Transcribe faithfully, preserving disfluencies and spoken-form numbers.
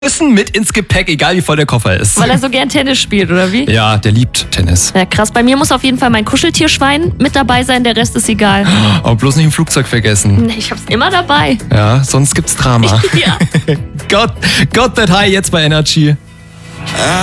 Müssen mit ins Gepäck, egal wie voll der Koffer ist. Weil er so gern Tennis spielt, oder wie? Ja, der liebt Tennis. Ja, krass. Bei mir muss auf jeden Fall mein Kuscheltierschwein mit dabei sein, der Rest ist egal. Aber bloß nicht im Flugzeug vergessen. Ich hab's immer dabei. Ja, sonst gibt's Drama. Ja. Gott, Gott, that high jetzt bei Energy.